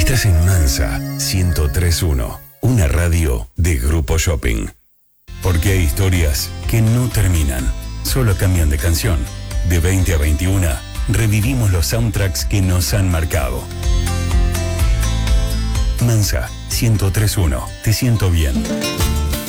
Estás en Mansa 103.1, una radio de Grupo Shopping. Porque hay historias que no terminan, solo cambian de canción. De 20 a 21, revivimos los soundtracks que nos han marcado. Mansa 103.1, te siento bien.